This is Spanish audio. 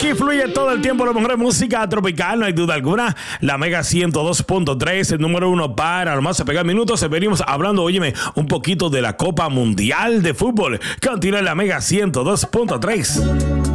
Aquí fluye todo el tiempo la mejor música tropical, no hay duda alguna. La Mega 102.3, el número uno para los más pegados minutos. Venimos hablando, óyeme, un poquito de la Copa Mundial de Fútbol. Continúa la Mega 102.3.